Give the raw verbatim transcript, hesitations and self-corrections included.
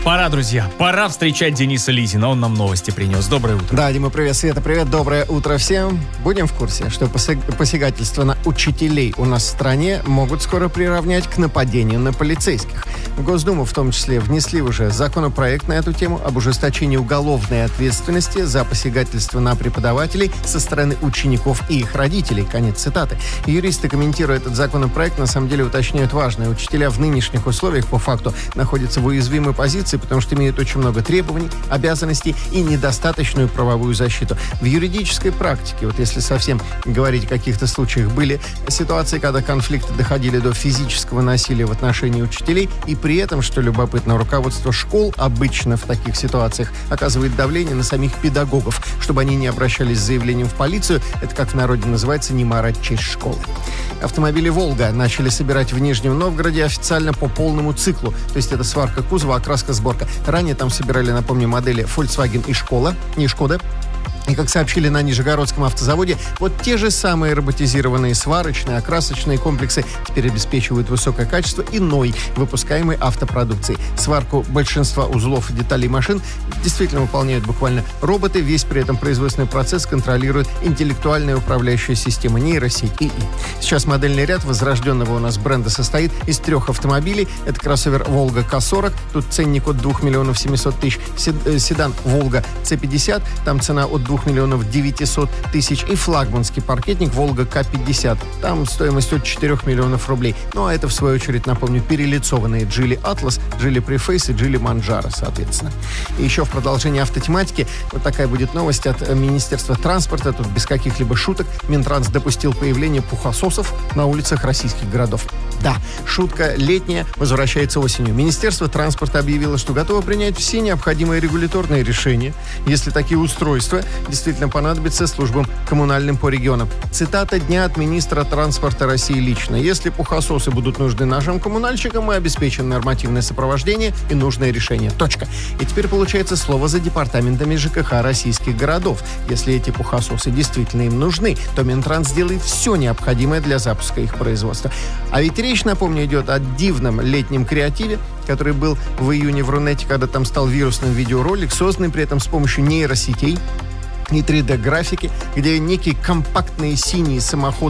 Пора, друзья, пора встречать Дениса Лизина. Он нам новости принес. Доброе утро. Да, Дима, привет, Света, привет. Доброе утро всем. Будем в курсе, что посягательства на учителей у нас в стране могут скоро приравнять к нападению на полицейских. В Госдуму в том числе внесли уже законопроект на эту тему об ужесточении уголовной ответственности за посягательство на преподавателей со стороны учеников и их родителей. Конец цитаты. Юристы, комментируя этот законопроект, на самом деле уточняют важное. Учителя в нынешних условиях по факту находятся в уязвимой позиции, потому что имеют очень много требований, обязанностей и недостаточную правовую защиту. В юридической практике, вот если совсем говорить о каких-то случаях, были ситуации, когда конфликты доходили до физического насилия в отношении учителей, и при этом, что любопытно, руководство школ обычно в таких ситуациях оказывает давление на самих педагогов, чтобы они не обращались с заявлением в полицию. Это, как в народе называется, не марать честь школы. Автомобили «Волга» начали собирать в Нижнем Новгороде официально по полному циклу. То есть это сварка кузова, окраска, сборка. Ранее там собирали, напомню, модели Volkswagen и Школа, не Шкода. И, как сообщили на Нижегородском автозаводе, вот те же самые роботизированные сварочные, окрасочные комплексы теперь обеспечивают высокое качество иной выпускаемой автопродукции. Сварку большинства узлов и деталей машин действительно выполняют буквально роботы. Весь при этом производственный процесс контролирует интеллектуальная управляющая система нейросеть ИИ. Сейчас модельный ряд возрожденного у нас бренда состоит из трех автомобилей. Это кроссовер «Волга К сорок», тут ценник от двух миллионов семисот тысяч, седан «Волга Ц пятьдесят», там цена от двух миллионов девятисот тысяч, и флагманский паркетник «Волга К пятьдесят». Там стоимость от четырёх миллионов рублей. Ну, а это, в свою очередь, напомню, перелицованные Geely Atlas, Geely Preface и Geely Manjaro, соответственно. И еще в продолжении автотематики вот такая будет новость от Министерства транспорта. Тут без каких-либо шуток Минтранс допустил появление пухососов на улицах российских городов. Да, шутка летняя возвращается осенью. Министерство транспорта объявило, что готово принять все необходимые регуляторные решения, если такие устройства действительно понадобятся службам коммунальным по регионам. Цитата дня от министра транспорта России лично. Если пухососы будут нужны нашим коммунальщикам, мы обеспечим нормативное сопровождение и нужное решение. Точка. И теперь получается слово за департаментами ЖКХ российских городов. Если эти пухососы действительно им нужны, то Минтранс сделает все необходимое для запуска их производства. А ведь речь, напомню, идет о дивном летнем креативе, который был в июне в Рунете, когда там стал вирусным видеоролик, созданный при этом с помощью нейросетей и три дэ-графики, где некие компактные синие самоходные